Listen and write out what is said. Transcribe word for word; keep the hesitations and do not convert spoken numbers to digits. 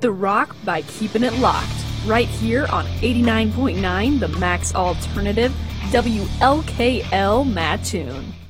the rock by keeping it locked. Right here on eighty-nine point nine, the Max Alternative, W L K L Mattoon.